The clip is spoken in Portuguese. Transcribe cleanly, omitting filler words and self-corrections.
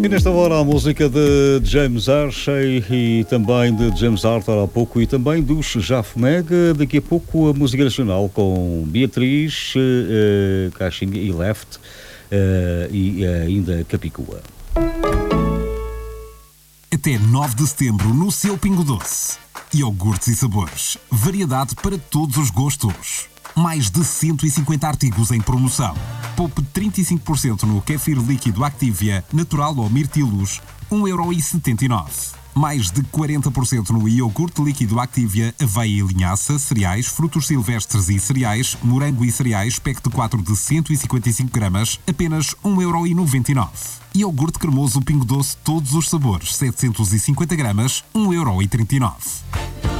E nesta hora a música de James Archey e também de James Arthur há pouco e também dos Jafneg. Daqui a pouco a música nacional com Beatriz, Caixinha e Left e ainda Capicua. Até 9 de setembro no seu Pingo Doce. Iogurtes e sabores. Variedade para todos os gostos. Mais de 150 artigos em promoção. Poupe 35% no kéfir líquido Activia, natural ou mirtilos, 1,79€. Mais de 40% no iogurte líquido Activia, aveia e linhaça, cereais, frutos silvestres e cereais, morango e cereais, pack de 4 de 155 gramas, apenas 1,99€. Iogurte cremoso Pingo Doce, todos os sabores, 750 gramas, 1,39€.